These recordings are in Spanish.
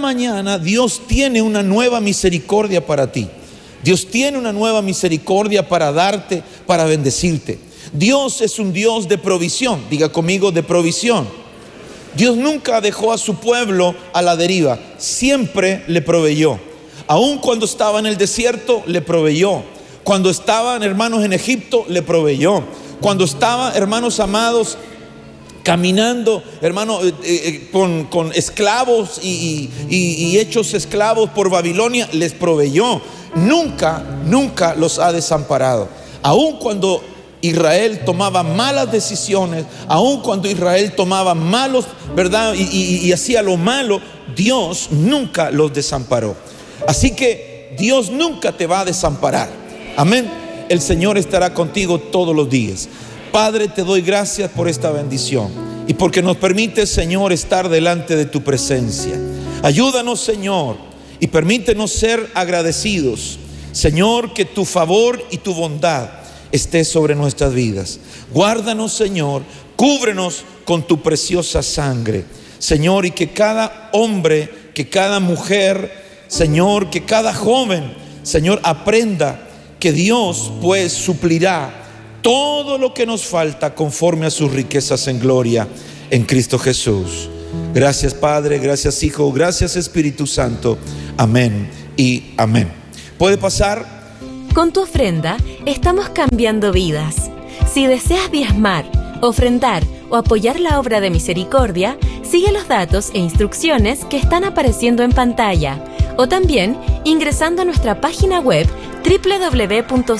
mañana Dios tiene una nueva misericordia para ti. Dios tiene una nueva misericordia para darte, para bendecirte. Dios es un Dios de provisión. Diga conmigo, de provisión. Dios nunca dejó a su pueblo a la deriva. Siempre le proveyó. Aun cuando estaba en el desierto, le proveyó. Cuando estaban, hermanos, en Egipto, le proveyó. Cuando estaba, hermanos amados, caminando, hermano, con esclavos y hechos esclavos por Babilonia, les proveyó. Nunca los ha desamparado. Aun cuando Israel tomaba malas decisiones, aun cuando Israel tomaba malos, ¿verdad? Y hacía lo malo, Dios nunca los desamparó. Así que Dios nunca te va a desamparar. Amén. El Señor estará contigo todos los días. Padre, te doy gracias por esta bendición y porque nos permite, Señor, estar delante de tu presencia. Ayúdanos, Señor, y permítenos ser agradecidos. Señor, que tu favor y tu bondad esté sobre nuestras vidas. Guárdanos, Señor, cúbrenos con tu preciosa sangre, Señor, y que cada hombre, que cada mujer, Señor, que cada joven, Señor, aprenda que Dios pues suplirá todo lo que nos falta conforme a sus riquezas en gloria en Cristo Jesús. Gracias, Padre, gracias, Hijo, gracias, Espíritu Santo. Amén y amén. ¿Puede pasar? Con tu ofrenda estamos cambiando vidas. Si deseas diezmar, ofrendar o apoyar la obra de misericordia, sigue los datos e instrucciones que están apareciendo en pantalla, o también ingresando a nuestra página web www.ccint.cl,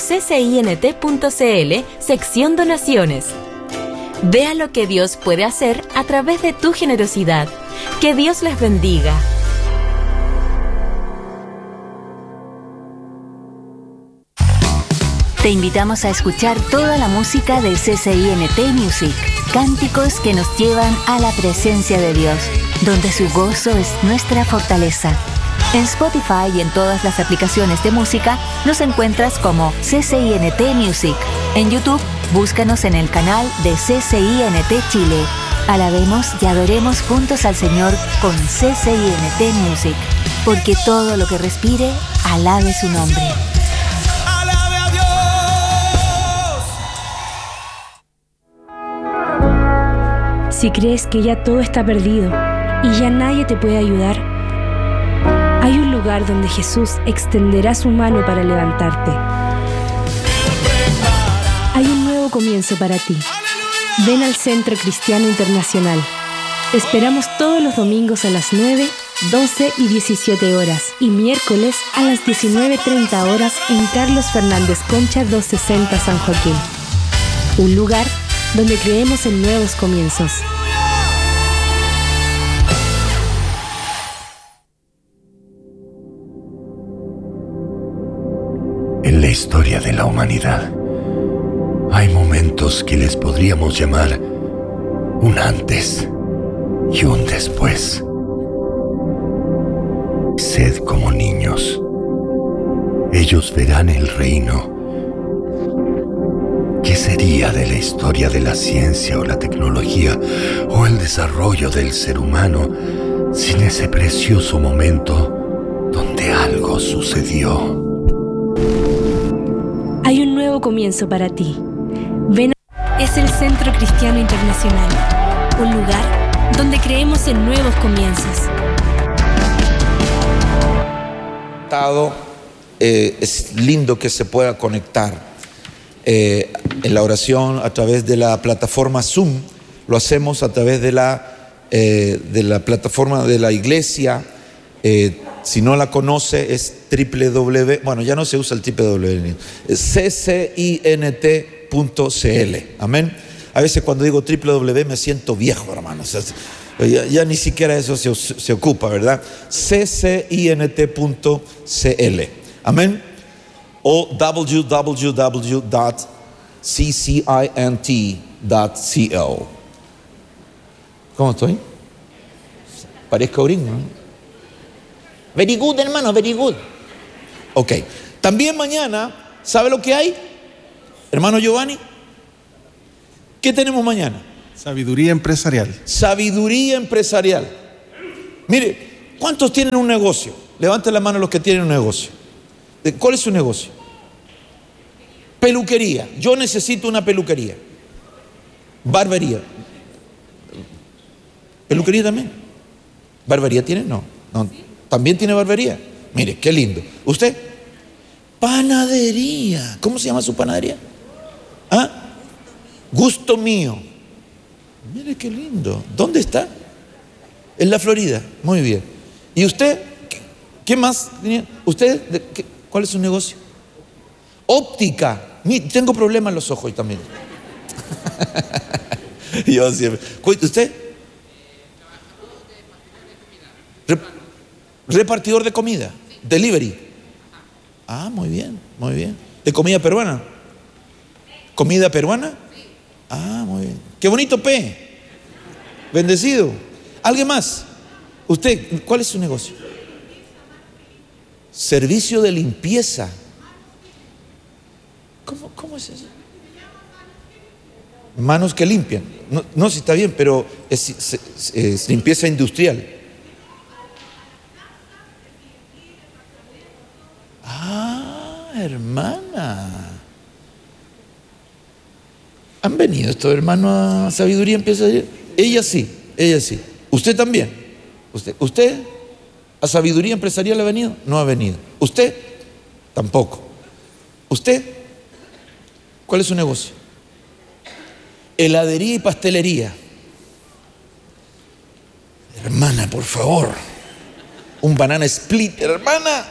sección donaciones. Vea lo que Dios puede hacer a través de tu generosidad. Que Dios les bendiga. Te invitamos a escuchar toda la música de CCINT Music. Cánticos que nos llevan a la presencia de Dios, donde su gozo es nuestra fortaleza. En Spotify y en todas las aplicaciones de música nos encuentras como CCINT Music. En YouTube, búscanos en el canal de CCINT Chile. Alabemos y adoremos juntos al Señor con CCINT Music, porque todo lo que respire, alabe su nombre. Si crees que ya todo está perdido y ya nadie te puede ayudar, hay un lugar donde Jesús extenderá su mano para levantarte. Hay un nuevo comienzo para ti. Ven al Centro Cristiano Internacional. Te esperamos todos los domingos a las 9, 12 y 17 horas y miércoles a las 19:30 horas en Carlos Fernández Concha 260 San Joaquín. Un lugar donde creemos en nuevos comienzos. En la historia de la humanidad hay momentos que les podríamos llamar un antes y un después. Sed como niños. Ellos verán el reino. ¿Qué sería de la historia de la ciencia o la tecnología o el desarrollo del ser humano sin ese precioso momento donde algo sucedió? Hay un nuevo comienzo para ti. Ven. Es el Centro Cristiano Internacional, un lugar donde creemos en nuevos comienzos. Es lindo que se pueda conectar en la oración a través de la plataforma Zoom. Lo hacemos a través de la plataforma de la iglesia. Si no la conoce, es bueno, ya no se usa el www, es ccint.cl. Amén. A veces cuando digo www me siento viejo, hermano. O sea, ya ni siquiera eso se ocupa, ¿verdad? ccint.cl. Amén. O www.ccint.cl. ¿Cómo estoy? Parezco gringo, ¿no? Very good, hermano, very good. Ok. También mañana, ¿sabe lo que hay? Hermano Giovanni, ¿qué tenemos mañana? Sabiduría empresarial. Sabiduría empresarial. Mire, ¿Cuántos tienen un negocio? Levanten la mano los que tienen un negocio. ¿Cuál es su negocio? Peluquería. Yo necesito una peluquería. Barbería. ¿Peluquería también? ¿Barbería tiene? No. ¿También tiene barbería? Mire, qué lindo. ¿Usted? Panadería. ¿Cómo se llama su panadería? ¿Ah? Gusto Mío. Mire qué lindo. ¿Dónde está? En la Florida. Muy bien. ¿Y usted? ¿Qué más tenía? ¿Usted? ¿Cuál es su negocio? Óptica. Tengo problemas en los ojos también. Yo siempre. ¿Usted? Repartidor de comida. Delivery. Ah, muy bien, muy bien. ¿De comida peruana? ¿Comida peruana? Ah, muy bien. Qué bonito P. Bendecido. ¿Alguien más? ¿Usted? ¿Cuál es su negocio? Servicio de limpieza. ¿Cómo es eso? Manos que limpian. No, sí está bien, pero es limpieza industrial. Ah, hermana. ¿Han venido estos hermanos a Sabiduría Empresarial? Ella sí. ¿Usted también? ¿Usted a Sabiduría Empresarial ha venido? No ha venido. ¿Usted? Tampoco. ¿Usted? ¿Cuál es su negocio? Heladería y pastelería. Hermana, por favor. Un banana split, hermana.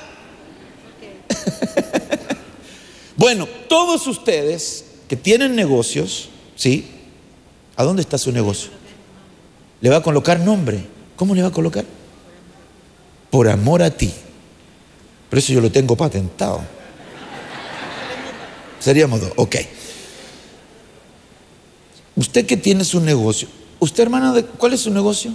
Bueno, todos ustedes que tienen negocios, ¿sí? ¿A dónde está su negocio? Le va a colocar nombre. ¿Cómo le va a colocar? Por amor a ti. Por eso yo lo tengo patentado. Seríamos dos, ok. Usted que tiene su negocio. ¿Usted, hermana, cuál es su negocio?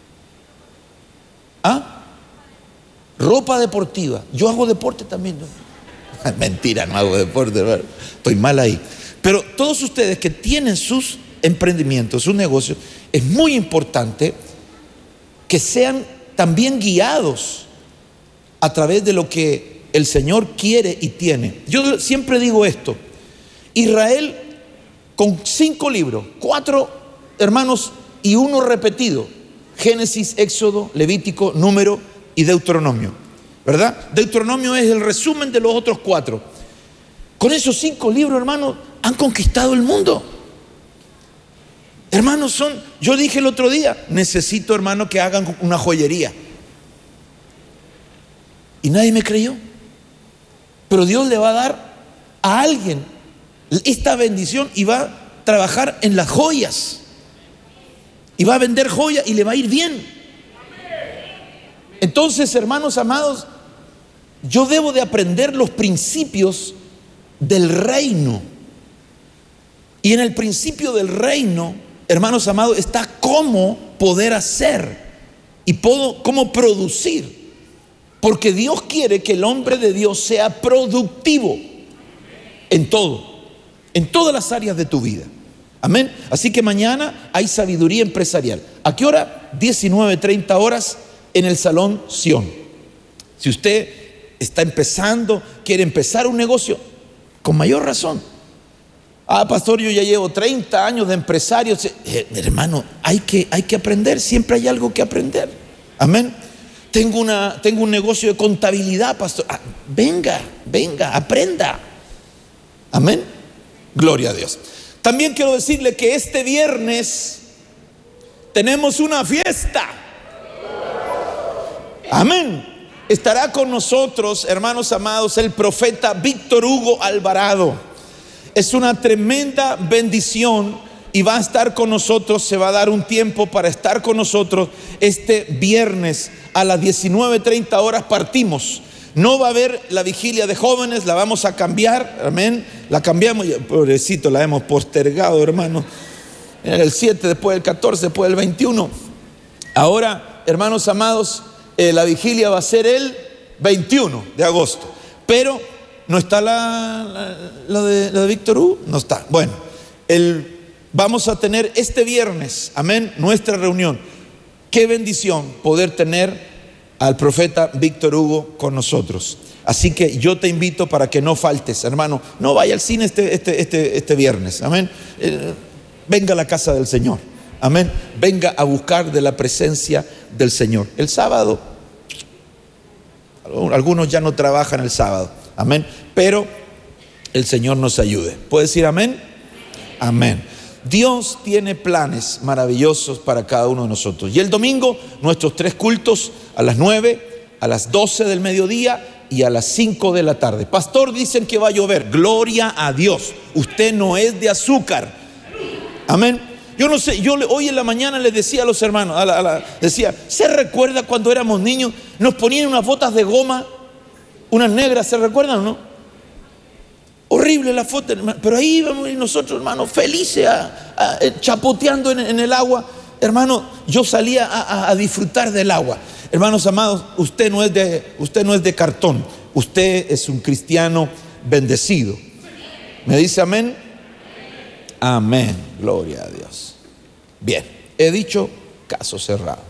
¿Ah? Ropa deportiva. Yo hago deporte también, ¿no? Mentira, no hago deporte, hermano. Estoy mal ahí. Pero todos ustedes que tienen sus emprendimientos, sus negocios, es muy importante que sean también guiados a través de lo que el Señor quiere y tiene. Yo siempre digo esto: Israel, con 5 libros, 4 hermanos y 1 repetido: Génesis, Éxodo, Levítico, Número y Deuteronomio, ¿verdad? Deuteronomio es el resumen de los otros 4. Con esos 5 libros, hermanos, han conquistado el mundo. Hermanos, yo dije el otro día, necesito, hermano, que hagan una joyería. Y nadie me creyó. Pero Dios le va a dar a alguien esta bendición y va a trabajar en las joyas. Y va a vender joyas y le va a ir bien. Entonces, hermanos amados, yo debo de aprender los principios del reino. Y en el principio del reino, hermanos amados, está cómo poder hacer y cómo producir. Porque Dios quiere que el hombre de Dios sea productivo en todo, en todas las áreas de tu vida. Amén. Así que mañana hay sabiduría empresarial. ¿A qué hora? 19:30 horas en el Salón Sion. Si usted está empezando, quiere empezar un negocio, con mayor razón. Ah, pastor, yo ya llevo 30 años de empresario. Hermano, hay que aprender, siempre hay algo que aprender. Amén. Tengo un negocio de contabilidad, pastor. Venga, aprenda. Amén. Gloria a Dios. También quiero decirle que este viernes tenemos una fiesta. Amén. Estará con nosotros, hermanos amados, el profeta Víctor Hugo Alvarado. Es una tremenda bendición y va a estar con nosotros. Se va a dar un tiempo para estar con nosotros este viernes a las 19:30 horas. Partimos. No va a haber la vigilia de jóvenes, la vamos a cambiar. Amén. La cambiamos, pobrecito, la hemos postergado, hermano. Era el 7, después el 14, después el 21. Ahora, hermanos amados, la vigilia va a ser el 21 de agosto. Pero no está la de Víctor Hugo, no está. Bueno, vamos a tener este viernes, amén, nuestra reunión. Qué bendición poder tener al profeta Víctor Hugo con nosotros. Así que yo te invito para que no faltes, hermano. No vaya al cine este viernes, amén. Venga a la casa del Señor, amén. Venga a buscar de la presencia del Señor. El sábado, algunos ya no trabajan el sábado, amén. Pero el Señor nos ayude. ¿Puede decir amén? Amén. Dios tiene planes maravillosos para cada uno de nosotros. Y el domingo, nuestros 3 cultos, a las 9, a las 12 del mediodía y a las 5 de la tarde. Pastor, dicen que va a llover. Gloria a Dios. Usted no es de azúcar. Amén. Yo no sé, hoy en la mañana les decía a los hermanos, decía, ¿se recuerda cuando éramos niños? Nos ponían unas botas de goma, unas negras, ¿se recuerdan o no? Horrible la foto, pero ahí íbamos nosotros, hermanos, felices, chapoteando en el agua. Hermano, yo salía a disfrutar del agua. Hermanos amados, usted no es de cartón. Usted es un cristiano bendecido. ¿Me dice amén? Amén. Gloria a Dios. Bien, he dicho, caso cerrado.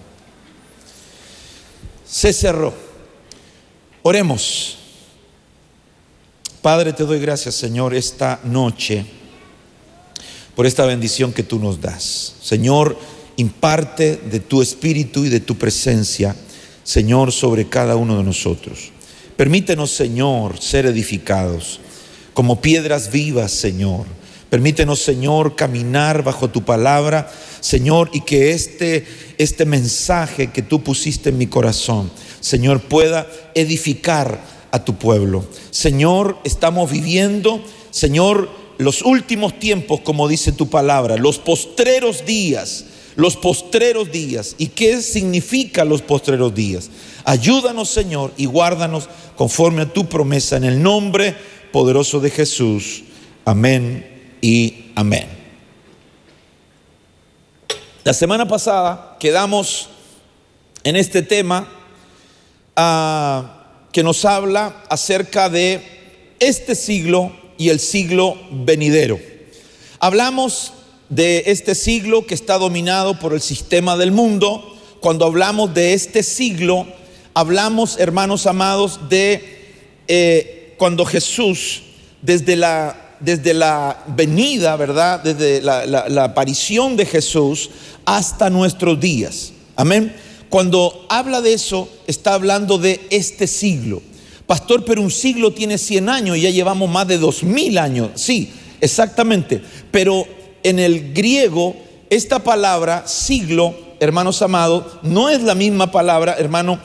Se cerró. Oremos. Padre, te doy gracias, Señor, esta noche por esta bendición que tú nos das. Señor, imparte de tu espíritu y de tu presencia, Señor, sobre cada uno de nosotros. Permítenos, Señor, ser edificados como piedras vivas, Señor. Permítenos, Señor, caminar bajo tu palabra, Señor, y que este mensaje que tú pusiste en mi corazón, Señor, pueda edificar a tu pueblo. Señor, estamos viviendo, Señor, los últimos tiempos, como dice tu palabra, los postreros días. ¿Y qué significa los postreros días? Ayúdanos, Señor, y guárdanos conforme a tu promesa, en el nombre poderoso de Jesús. Amén y amén. La semana pasada quedamos en este tema que nos habla acerca de este siglo y el siglo venidero. Hablamos de este siglo que está dominado por el sistema del mundo. Cuando hablamos de este siglo, hablamos, hermanos amados, de cuando Jesús, desde la venida, ¿verdad? Desde la aparición de Jesús hasta nuestros días. Amén. Cuando habla de eso, está hablando de este siglo. Pastor, pero un siglo tiene 100 años y ya llevamos más de 2000 años. Sí, exactamente. Pero en el griego, esta palabra siglo, hermanos amados, no es la misma palabra, hermano,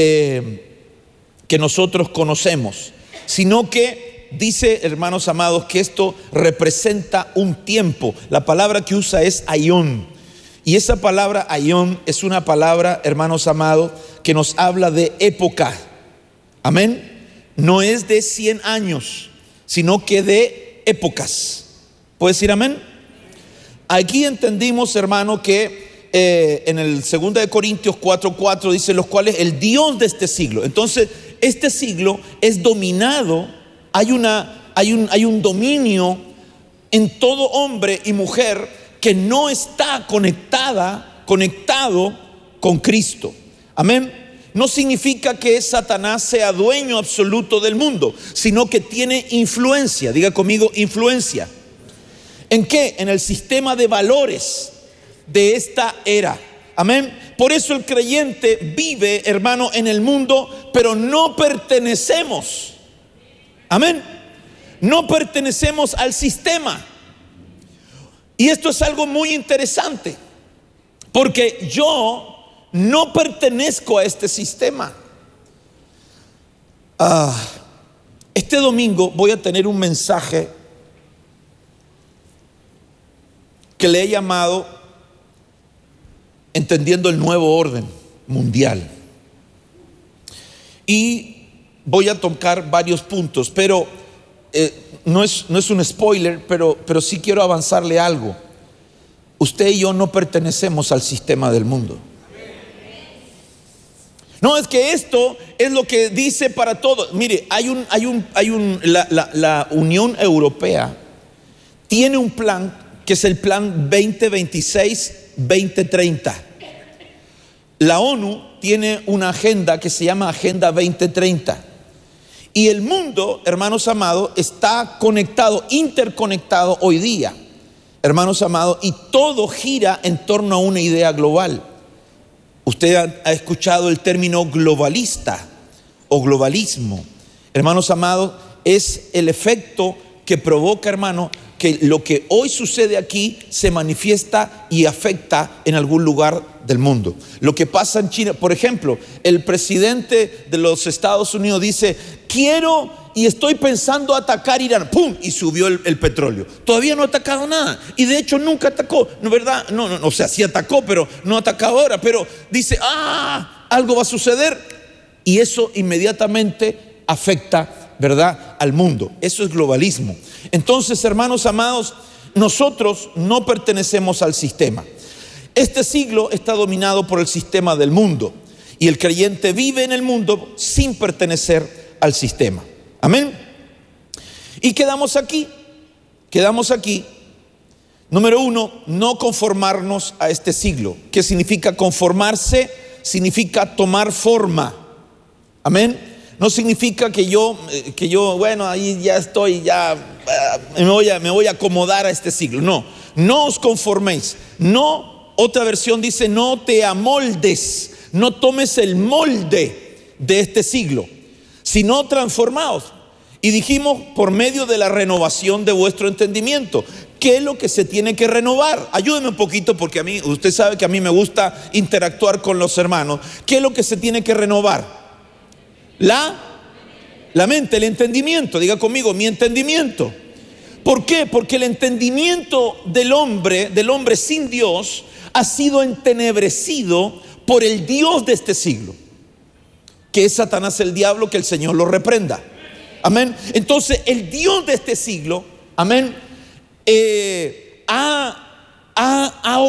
que nosotros conocemos, sino que dice, hermanos amados, que esto representa un tiempo. La palabra que usa es aión. Y esa palabra aión es una palabra, hermanos amados, que nos habla de época. Amén. No es de 100 años, sino que de épocas. ¿Puedes decir amén? Aquí entendimos, hermano, que en el 2 de Corintios 4:4 dice, los cuales el Dios de este siglo. Entonces, este siglo es dominado, hay un dominio en todo hombre y mujer que no está conectado con Cristo. Amén. No significa que Satanás sea dueño absoluto del mundo, sino que tiene influencia. Diga conmigo, influencia. ¿En qué? En el sistema de valores de esta era. Amén. Por eso el creyente vive, hermano, en el mundo, pero no pertenecemos. Amén. No pertenecemos al sistema. Y esto es algo muy interesante, porque yo no pertenezco a este sistema. Este domingo voy a tener un mensaje que le he llamado Entendiendo el Nuevo Orden Mundial. Y voy a tocar varios puntos, pero no es un spoiler, pero sí quiero avanzarle algo. Usted y yo no pertenecemos al sistema del mundo. No, es que esto es lo que dice para todos. Mire, la Unión Europea tiene un plan que es el plan 2026-2030. La ONU tiene una agenda que se llama Agenda 2030. Y el mundo, hermanos amados, está conectado, interconectado hoy día, hermanos amados, y todo gira en torno a una idea global. Usted ha escuchado el término globalista o globalismo. Hermanos amados, es el efecto que provoca, hermano, que lo que hoy sucede aquí se manifiesta y afecta en algún lugar del mundo. Lo que pasa en China, por ejemplo, el presidente de los Estados Unidos dice: quiero y estoy pensando atacar Irán, ¡pum!, y subió el petróleo. Todavía no ha atacado nada, y de hecho nunca atacó, ¿no, verdad? No, o sea, sí atacó, pero no ataca ahora, pero dice: algo va a suceder, y eso inmediatamente afecta, ¿verdad?, al mundo. Eso es globalismo. Entonces, hermanos amados, nosotros no pertenecemos al sistema. Este siglo está dominado por el sistema del mundo, y el creyente vive en el mundo sin pertenecer al sistema. Amén. Y quedamos aquí. Número 1, no conformarnos a este siglo. ¿Qué significa conformarse? Significa tomar forma. Amén. No significa que yo, bueno, ahí ya estoy, me voy a acomodar a este siglo. No os conforméis. No, otra versión dice: no te amoldes, no tomes el molde de este siglo, sino transformaos. Y dijimos: por medio de la renovación de vuestro entendimiento. ¿Qué es lo que se tiene que renovar? Ayúdeme un poquito, porque usted sabe que a mí me gusta interactuar con los hermanos. ¿Qué es lo que se tiene que renovar? La mente, el entendimiento. Diga conmigo: mi entendimiento. ¿Por qué? Porque el entendimiento del hombre sin Dios ha sido entenebrecido por el Dios de este siglo, que es Satanás, el diablo, que el Señor lo reprenda. Amén. Entonces el Dios de este siglo, amén, ha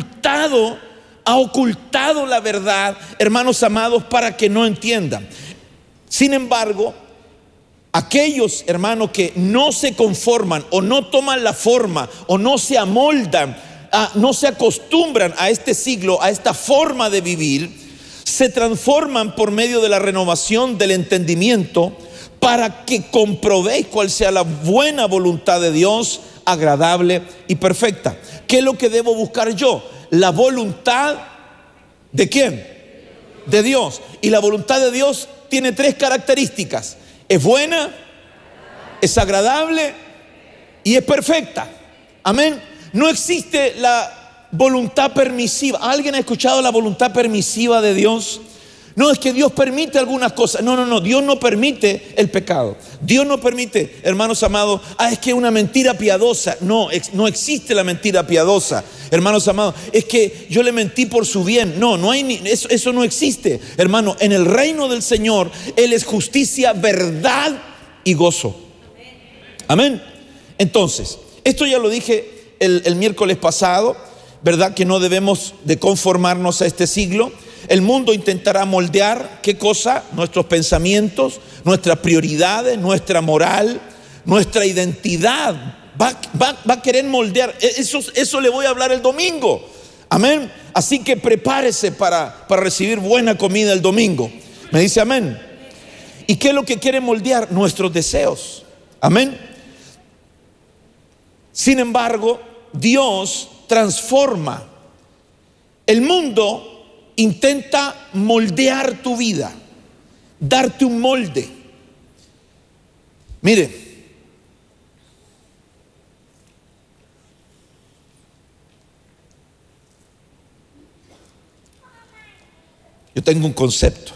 ocultado la verdad, hermanos amados, para que no entiendan. Sin embargo, aquellos, hermanos, que no se conforman o no toman la forma o no se amoldan, no se acostumbran a este siglo, a esta forma de vivir, se transforman por medio de la renovación del entendimiento, para que comprobéis cuál sea la buena voluntad de Dios, agradable y perfecta. ¿Qué es lo que debo buscar yo? La voluntad ¿de quién? De Dios. Y la voluntad de Dios tiene 3 características: es buena, es agradable y es perfecta. Amén. No existe la voluntad permisiva. ¿Alguien ha escuchado la voluntad permisiva de Dios? No, es que Dios permite algunas cosas. No, Dios no permite el pecado. Dios no permite, hermanos amados, es que una mentira piadosa. No existe la mentira piadosa, hermanos amados. Es que yo le mentí por su bien. No hay eso no existe, hermano. En el reino del Señor, Él es justicia, verdad y gozo. Amén. Entonces, esto ya lo dije el miércoles pasado, ¿verdad? Que no debemos de conformarnos a este siglo. El mundo intentará moldear, ¿qué cosa? Nuestros pensamientos, nuestras prioridades, nuestra moral, nuestra identidad. Va a querer moldear. Eso le voy a hablar el domingo. Amén. Así que prepárese para recibir buena comida el domingo. Me dice amén. ¿Y qué es lo que quiere moldear? Nuestros deseos. Amén. Sin embargo, Dios transforma. El mundo intenta moldear tu vida, darte un molde. Mire, yo tengo un concepto.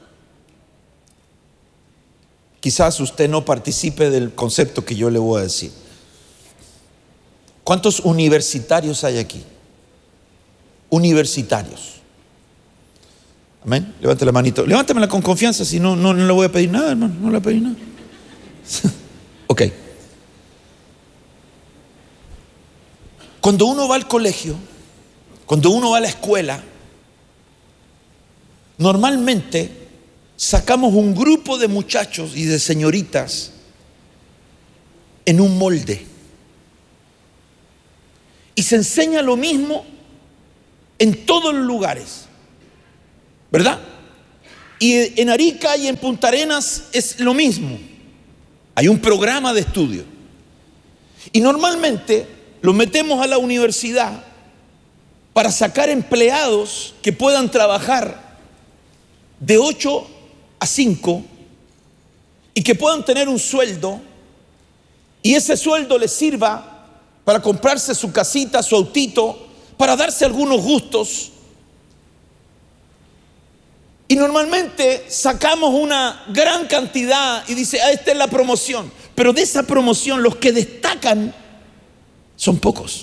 Quizás usted no participe del concepto que yo le voy a decir. ¿Cuántos universitarios hay aquí? Universitarios. Amén. Levante la manito. Levántamela con confianza, si no le voy a pedir nada, hermano. No le voy a pedir nada. Ok. Cuando uno va al colegio, cuando uno va a la escuela, normalmente sacamos un grupo de muchachos y de señoritas en un molde. Y se enseña lo mismo en todos los lugares. ¿verdad? Y en Arica y en Punta Arenas es lo mismo. Hay un programa de estudio. Y normalmente los metemos a la universidad para sacar empleados que puedan trabajar de 8 a 5 y que puedan tener un sueldo, y ese sueldo les sirva para comprarse su casita, su autito, para darse algunos gustos. Y normalmente sacamos una gran cantidad y dice, esta es la promoción. Pero de esa promoción los que destacan son pocos.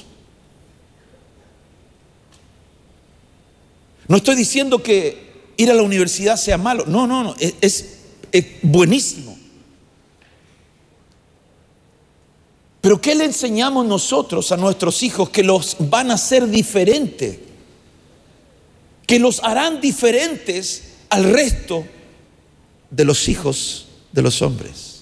No estoy diciendo que ir a la universidad sea malo. No, es buenísimo. Pero ¿qué le enseñamos nosotros a nuestros hijos? Que los van a hacer diferentes, que los harán diferentes al resto de los hijos de los hombres.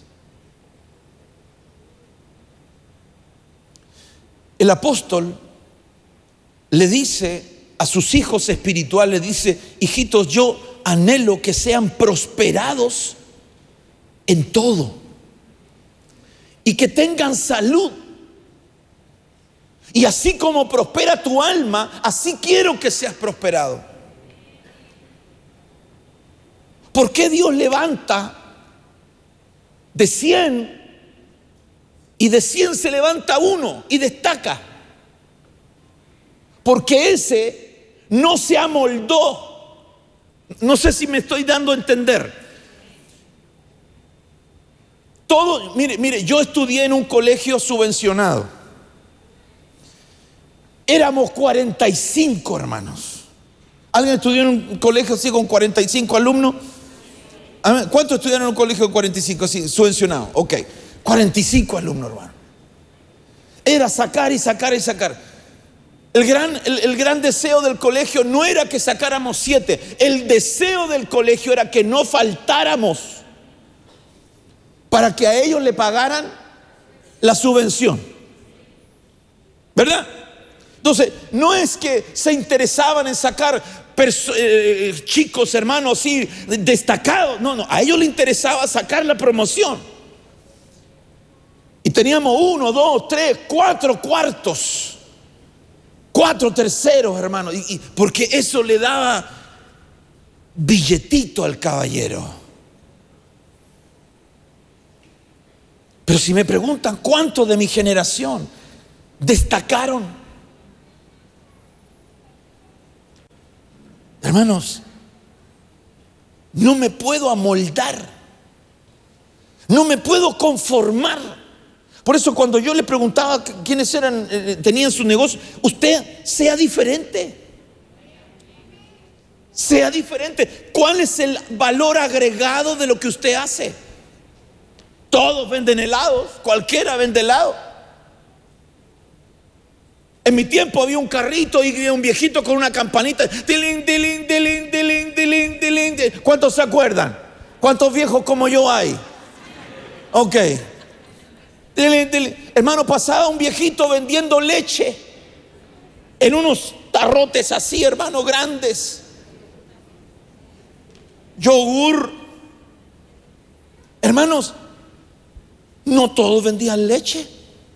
El apóstol le dice a sus hijos espirituales, dice, hijitos, yo anhelo que sean prosperados en todo y que tengan salud. Y así como prospera tu alma, así quiero que seas prosperado. ¿Por qué Dios levanta de 100 y de 100 se levanta uno y destaca? Porque ese no se amoldó. No sé si me estoy dando a entender. Mire, yo estudié en un colegio subvencionado. Éramos 45 hermanos. ¿Alguien estudió en un colegio así con 45 alumnos? ¿Cuántos estudiaron en un colegio de 45 así, subvencionado? Ok, 45 alumnos, hermano. Era sacar y sacar y sacar. El gran deseo del colegio no era que sacáramos 7. El deseo del colegio era que no faltáramos para que a ellos le pagaran la subvención, ¿verdad? Entonces, no es que se interesaban en sacar chicos, hermanos, así destacados. No, a ellos les interesaba sacar la promoción. Y teníamos 1, 2, 3, 4 cuartos, 4 terceros, hermanos, y porque eso le daba billetito al caballero. Pero si me preguntan cuántos de mi generación destacaron, hermanos, no me puedo amoldar, no me puedo conformar. Por eso cuando yo le preguntaba quiénes eran, tenían su negocio, usted sea diferente. Sea diferente. ¿Cuál es el valor agregado de lo que usted hace? Todos venden helados, cualquiera vende helado. En mi tiempo había un carrito y un viejito con una campanita. Diling, diling, diling, diling, diling, diling. ¿Cuántos se acuerdan? ¿Cuántos viejos como yo hay? Ok. Diling, diling. Hermano, pasaba un viejito vendiendo leche en unos tarrotes así, hermano, grandes. Yogur. Hermanos, no todos vendían leche.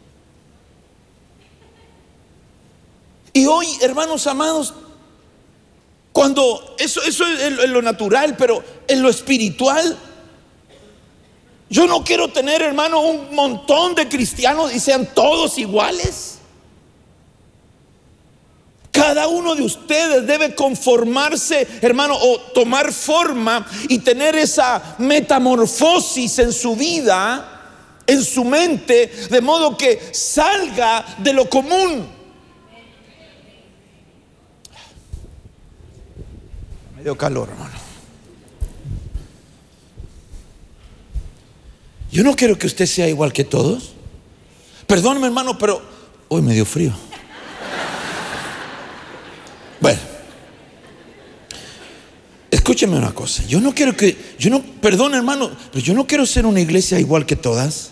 Y hoy, hermanos amados, cuando eso es en lo natural, pero en lo espiritual, yo no quiero tener, hermano, un montón de cristianos y sean todos iguales. Cada uno de ustedes debe conformarse, hermano, o tomar forma y tener esa metamorfosis en su vida, en su mente, de modo que salga de lo común. Me dio calor, hermano. Yo no quiero que usted sea igual que todos. Perdóneme, hermano, pero hoy me dio frío. Bueno, escúcheme una cosa. Perdón, hermano, pero yo no quiero ser una iglesia igual que todas.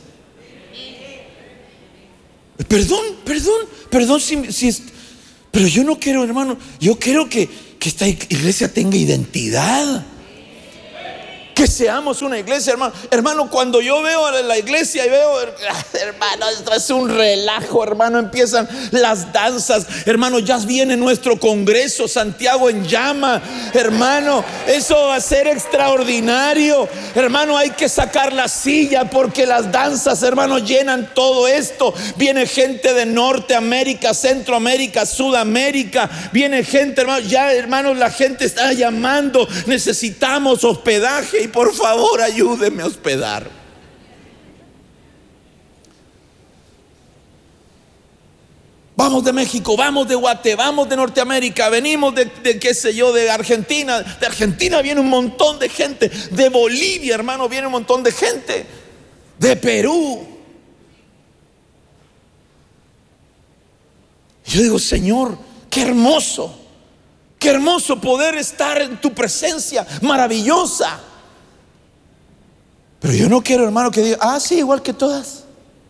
Perdón, pero yo no quiero, hermano, yo quiero que que esta iglesia tenga identidad. Que seamos una iglesia, hermano. Hermano, cuando yo veo a la iglesia y veo, hermano, esto es un relajo, hermano. Empiezan las danzas, hermano. Ya viene nuestro congreso, Santiago en llama, hermano. Eso va a ser extraordinario, hermano. Hay que sacar la silla porque las danzas, hermano, llenan todo esto. Viene gente de Norteamérica, Centroamérica, Sudamérica. Viene gente, hermano. Ya, hermano, la gente está llamando. Necesitamos hospedaje. Y por favor, ayúdeme a hospedar. Vamos de México, vamos de Guate, vamos de Norteamérica, venimos de qué sé yo, de Argentina. De Argentina viene un montón de gente. De Bolivia, hermano, viene un montón de gente. De Perú. Yo digo, Señor, qué hermoso poder estar en tu presencia maravillosa. Pero yo no quiero, hermano, que diga, sí, igual que todas.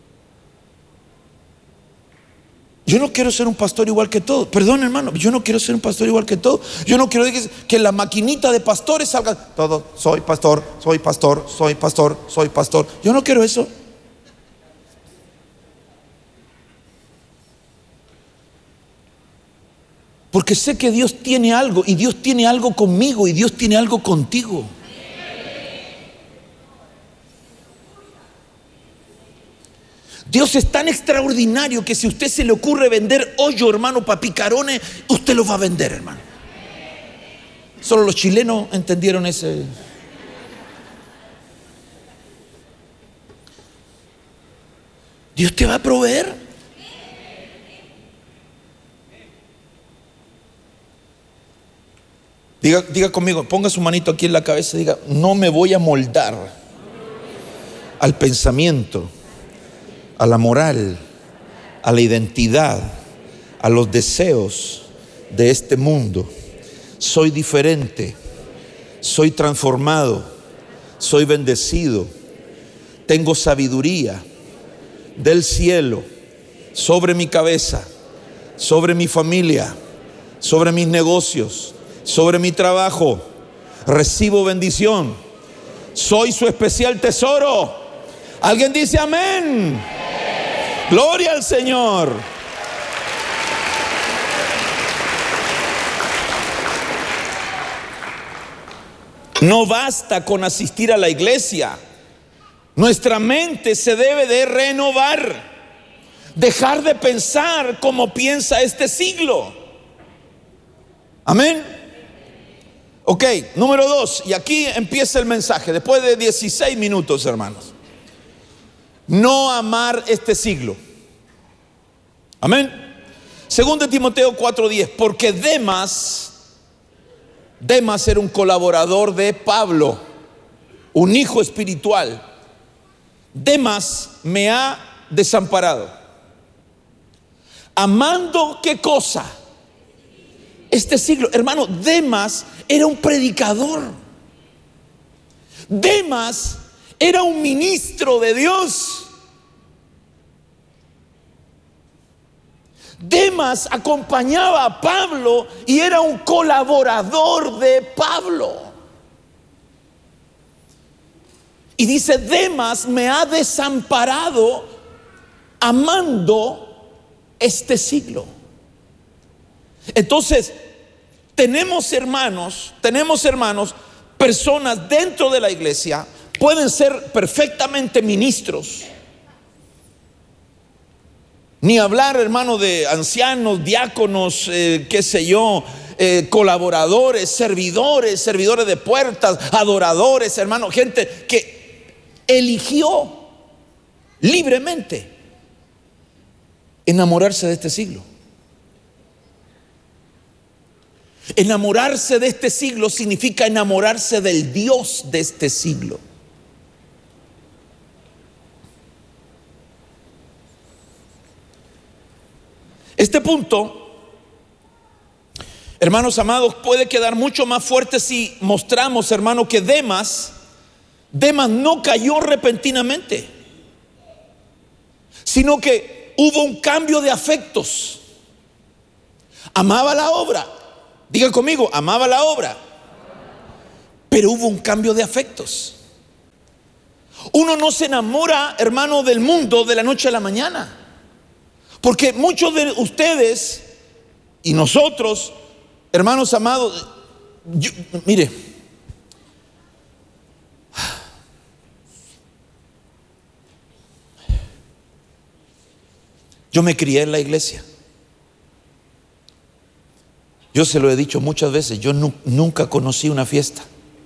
Yo no quiero ser un pastor igual que todos. Perdón, hermano, yo no quiero ser un pastor igual que todos. Yo no quiero que la maquinita de pastores salga todo, soy pastor, soy pastor, soy pastor, soy pastor. Yo no quiero eso. Porque sé que Dios tiene algo, y Dios tiene algo conmigo, y Dios tiene algo contigo. Dios es tan extraordinario que si a usted se le ocurre vender hoyo, hermano, para picarones, usted lo va a vender, hermano. Solo los chilenos entendieron ese. Dios te va a proveer. Diga conmigo, ponga su manito aquí en la cabeza y diga, no me voy a moldar al pensamiento, a la moral, a la identidad, a los deseos de este mundo. Soy diferente, soy transformado, soy bendecido, tengo sabiduría del cielo sobre mi cabeza, sobre mi familia, sobre mis negocios, sobre mi trabajo. Recibo bendición, soy su especial tesoro. ¿Alguien dice amén? Gloria al Señor. No basta con asistir a la iglesia. Nuestra mente se debe de renovar. Dejar de pensar como piensa este siglo. Amén. Ok, número 2. Y aquí empieza el mensaje. Después de 16 minutos, hermanos. No amar este siglo. Amén. 2 Timoteo 4:10. Porque Demas era un colaborador de Pablo, un hijo espiritual. Demas me ha desamparado, amando ¿qué cosa? Este siglo. Hermano, Demas era un predicador. Demas era un ministro de Dios. Demas acompañaba a Pablo y era un colaborador de Pablo. Y dice, Demas me ha desamparado amando este siglo. Entonces, tenemos hermanos, personas dentro de la iglesia. Pueden ser perfectamente ministros. Ni hablar, hermano, de ancianos, diáconos, qué sé yo, colaboradores, servidores de puertas, adoradores, hermano, gente que eligió libremente enamorarse de este siglo. Enamorarse de este siglo significa enamorarse del Dios de este siglo. Este punto, hermanos amados, puede quedar mucho más fuerte si mostramos, hermano, que Demas no cayó repentinamente, sino que hubo un cambio de afectos. Amaba la obra, Diga conmigo, amaba la obra. Pero hubo un cambio de afectos. Uno no se enamora, hermano, del mundo de la noche a la mañana. Porque muchos de ustedes y nosotros, hermanos amados, mire, yo me crié en la iglesia. Yo se lo he dicho muchas veces, yo nunca conocí una fiesta.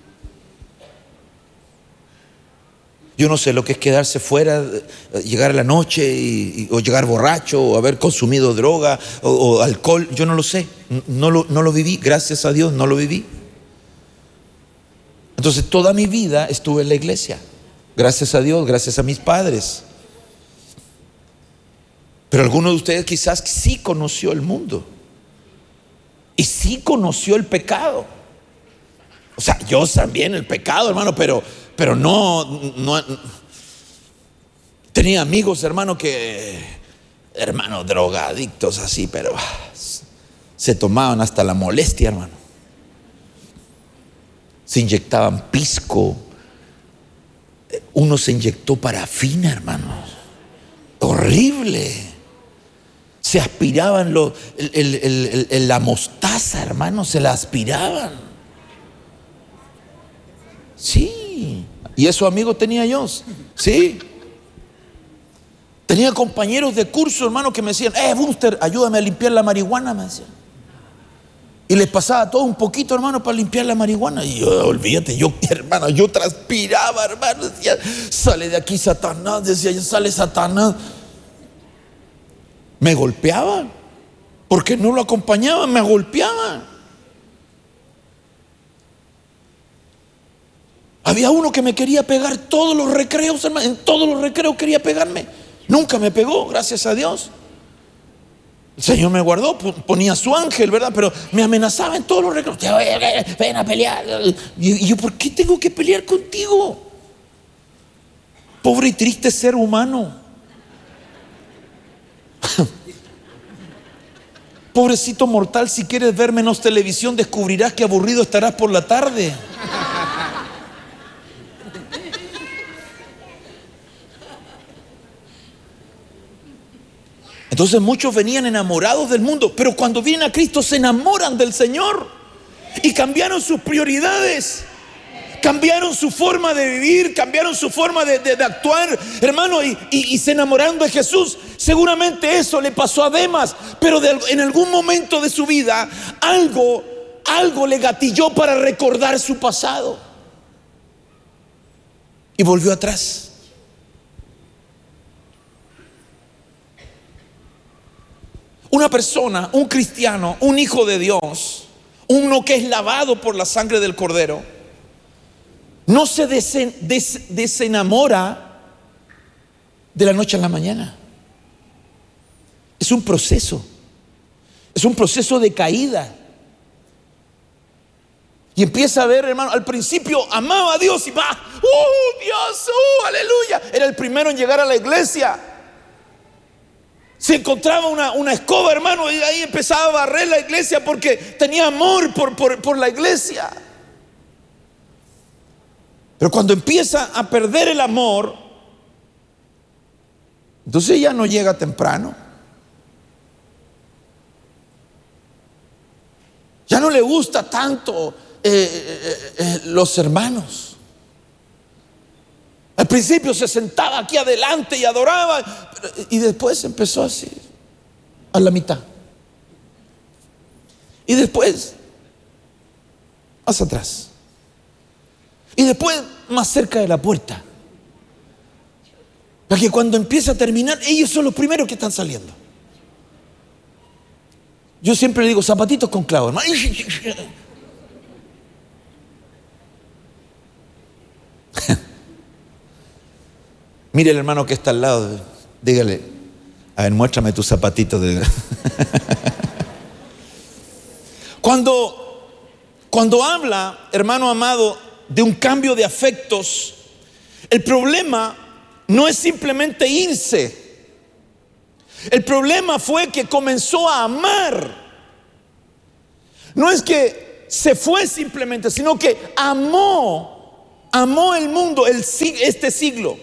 Yo no sé lo que es quedarse fuera, llegar a la noche o llegar borracho o haber consumido droga o alcohol. Yo no lo sé, no lo viví, gracias a Dios no lo viví. Entonces toda mi vida estuve en la iglesia, gracias a Dios, gracias a mis padres. Pero alguno de ustedes quizás sí conoció el mundo y sí conoció el pecado. O sea, yo también el pecado, hermano, pero no tenía amigos, hermano, drogadictos así, pero se tomaban hasta la molestia, hermano. Se inyectaban pisco. Uno se inyectó parafina, hermano. Horrible. Se aspiraban la mostaza, hermano, se la aspiraban. Sí. Y esos amigos tenía yo. Sí. Tenía compañeros de curso, hermano, que me decían, Buster, ayúdame a limpiar la marihuana, me decían. Y les pasaba todo un poquito, hermano, para limpiar la marihuana. Y yo, olvídate, hermano, yo transpiraba, hermano. Decía, sale de aquí Satanás, decía yo, sale Satanás. Me golpeaban, porque no lo acompañaban, me golpeaban. Había uno que me quería pegar todos los recreos, hermano, en todos los recreos quería pegarme. Nunca me pegó, gracias a Dios. El Señor me guardó, ponía su ángel, ¿verdad? Pero me amenazaba en todos los recreos. Ven a pelear. Y yo, ¿por qué tengo que pelear contigo? Pobre y triste ser humano. Pobrecito mortal, si quieres ver menos televisión, descubrirás que aburrido estarás por la tarde. Entonces muchos venían enamorados del mundo, pero cuando vienen a Cristo se enamoran del Señor y cambiaron sus prioridades, cambiaron su forma de vivir, cambiaron su forma de actuar, hermano, y se enamoraron de Jesús. Seguramente eso le pasó a Demas, pero en algún momento de su vida algo le gatilló para recordar su pasado y volvió atrás. Una persona, un cristiano, un hijo de Dios, uno que es lavado por la sangre del Cordero, no se desenamora de la noche a la mañana. Es un proceso de caída. Y empieza a ver, hermano, al principio amaba a Dios y va, Dios, aleluya. Era el primero en llegar a la iglesia. Se encontraba una escoba, hermano, y ahí empezaba a barrer la iglesia porque tenía amor por la iglesia. Pero cuando empieza a perder el amor, entonces ya no llega temprano. Ya no le gusta tanto los hermanos. Al principio se sentaba aquí adelante y adoraba, y después empezó así, a la mitad. Y después, más atrás. Y después, más cerca de la puerta. Para que cuando empieza a terminar, ellos son los primeros que están saliendo. Yo siempre le digo, zapatitos con clavos, hermano. Mire el hermano que está al lado, dígale, a ver, muéstrame tus zapatitos. Cuando habla, hermano amado, de un cambio de afectos, el problema no es simplemente irse. El problema fue que comenzó a amar. No es que se fue simplemente, sino que amó el mundo, este siglo.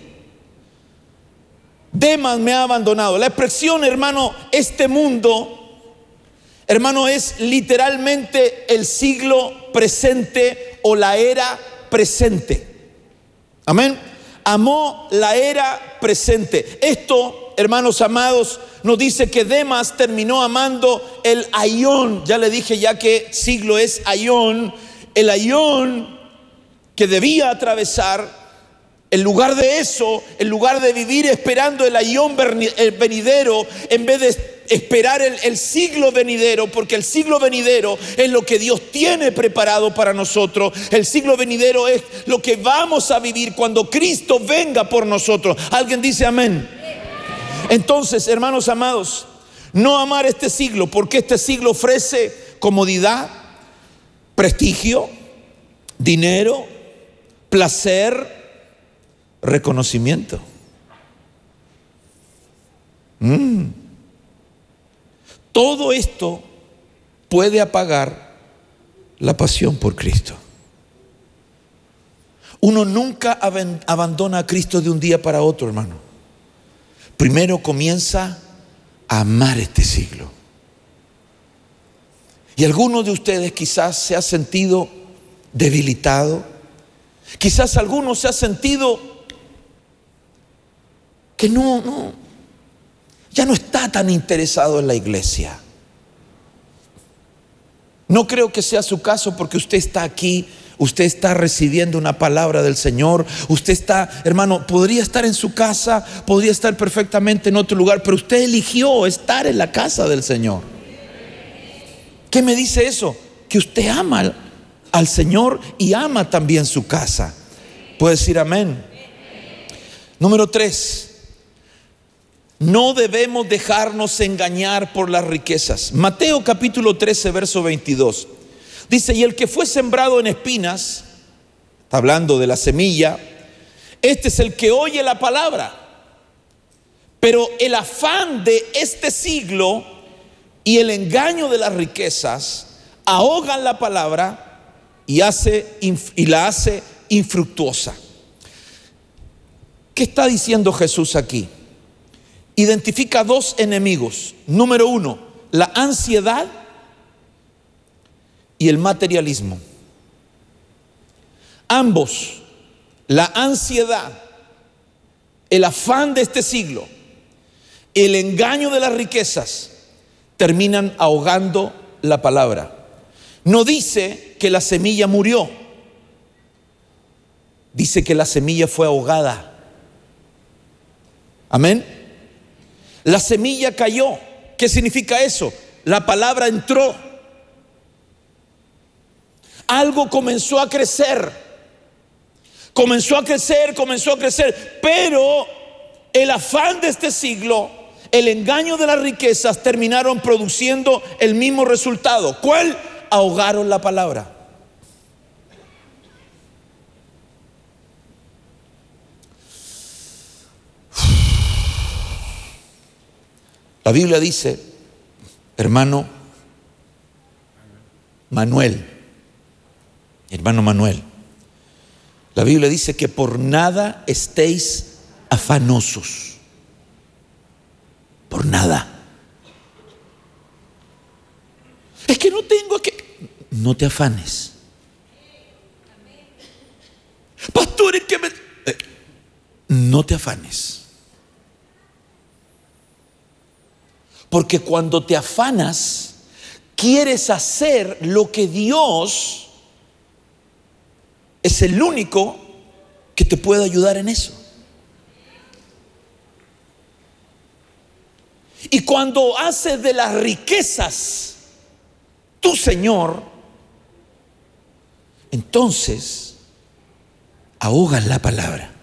Demas me ha abandonado. La expresión, hermano, este mundo, hermano, es literalmente el siglo presente o la era presente. Amén. Amó la era presente. Esto, hermanos amados, nos dice que Demas terminó amando el aión. Ya le dije ya que siglo es aión. El aión que debía atravesar. En lugar de eso, en lugar de vivir esperando el aión venidero, en vez de esperar el siglo venidero, porque el siglo venidero es lo que Dios tiene preparado para nosotros. El siglo venidero es lo que vamos a vivir cuando Cristo venga por nosotros. ¿Alguien dice amén? Entonces, hermanos amados, no amar este siglo, porque este siglo ofrece comodidad, prestigio, dinero, placer, reconocimiento. Todo esto puede apagar la pasión por Cristo. Uno nunca abandona a Cristo de un día para otro, hermano. Primero comienza a amar este siglo. Y algunos de ustedes quizás se ha sentido debilitado. Quizás alguno se ha sentido que ya no está tan interesado en la iglesia. No creo que sea su caso, porque usted está aquí, usted está recibiendo una palabra del Señor. Usted está, hermano, podría estar en su casa, podría estar perfectamente en otro lugar, pero usted eligió estar en la casa del Señor. ¿Qué me dice eso? Que usted ama al Señor y ama también su casa. ¿Puede decir amén? Número 3. No debemos dejarnos engañar por las riquezas. Mateo capítulo 13, verso 22. Dice: y el que fue sembrado en espinas, está hablando de la semilla, este es el que oye la palabra, pero el afán de este siglo y el engaño de las riquezas ahogan la palabra y la hace infructuosa. ¿Qué está diciendo Jesús aquí? Identifica dos enemigos. Número 1, la ansiedad y el materialismo. Ambos, la ansiedad, el afán de este siglo, el engaño de las riquezas, terminan ahogando la palabra. No dice que la semilla murió, dice que la semilla fue ahogada. Amén. La semilla cayó. ¿Qué significa eso? La palabra entró. Algo comenzó a crecer. Comenzó a crecer. Pero el afán de este siglo, el engaño de las riquezas, terminaron produciendo el mismo resultado. ¿Cuál? Ahogaron la palabra. La Biblia dice, hermano Manuel, la Biblia dice que por nada estéis afanosos. Por nada. Es que no tengo que... No te afanes. Pastor, es que no te afanes. Porque cuando te afanas, quieres hacer lo que Dios es el único que te puede ayudar en eso. Y cuando haces de las riquezas tu Señor, entonces ahogas la palabra.